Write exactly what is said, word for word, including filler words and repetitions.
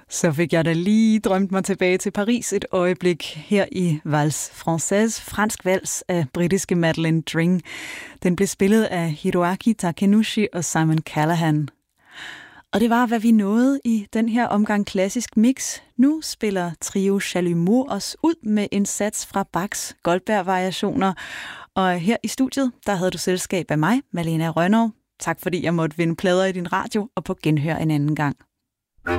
Så fik jeg da lige drømt mig tilbage til Paris et øjeblik her i Valse Française, fransk vals af britiske Madeleine Dring. Den blev spillet af Hiroaki Takenouchi og Simon Callahan. Og det var, hvad vi nåede i den her omgang klassisk mix. Nu spiller Trio Chalumeau os ud med en sats fra Bachs Goldberg-variationer. Og her i studiet, der havde du selskab af mig, Malena Rønnow. Tak fordi jeg måtte vinde plader i din radio og på genhør en anden gang.